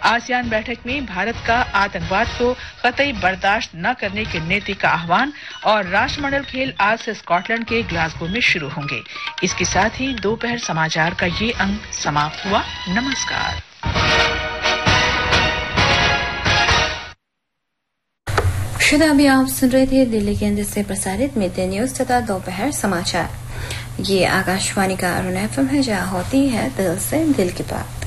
ASEAN बैठक में भारत का आतंकवाद को कतई बर्दाश्त न करने की नीति का आह्वान और राष्ट्रमंडल खेल आज से स्कॉटलैंड के ग्लासगो में शुरू होंगे। इसके साथ ही दोपहर समाचार का ये अंक समाप्त हुआ। नमस्कार। श्रोता, अभी आप सुन रहे थे दिल्ली केंद्र से प्रसारित मिड डे न्यूज तथा दोपहर समाचार। ये आकाशवाणी का अरुण FM है, जहाँ होती है दिल से दिल की बात।